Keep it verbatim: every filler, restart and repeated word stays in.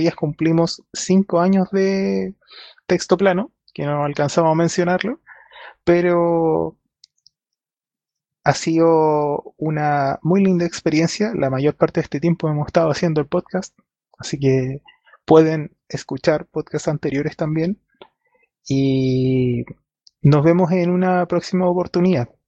días cumplimos cinco años de texto plano, que no alcanzamos a mencionarlo, pero ha sido una muy linda experiencia. La mayor parte de este tiempo hemos estado haciendo el podcast, así que pueden escuchar podcasts anteriores también y nos vemos en una próxima oportunidad.